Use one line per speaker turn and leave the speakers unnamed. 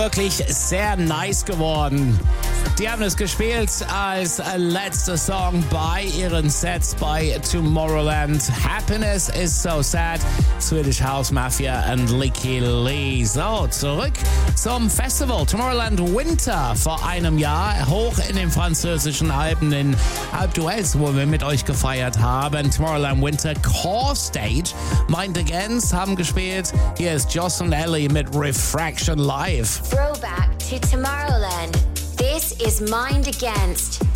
Wirklich sehr nice geworden. Die haben es gespielt als letzter Song bei ihren Sets bei Tomorrowland. Happiness is so sad. Swedish House Mafia und Lykke Li. So, zurück zum Festival Tomorrowland Winter vor einem Jahr. Hoch in den französischen Alpen in Alpe d'Huez, wo wir mit euch gefeiert haben. Tomorrowland Winter Core Stage. Mind Against haben gespielt. Hier ist Joss und Ellie mit Refraction Live.
Throwback to Tomorrowland. This is Mind Against.